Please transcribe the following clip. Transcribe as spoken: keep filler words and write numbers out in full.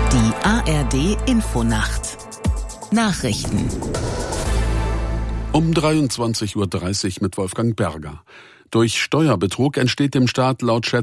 Die A R D Infonacht Nachrichten um dreiundzwanzig Uhr dreißig mit Wolfgang Berger. Durch Steuerbetrug entsteht dem Staat laut Schätzungen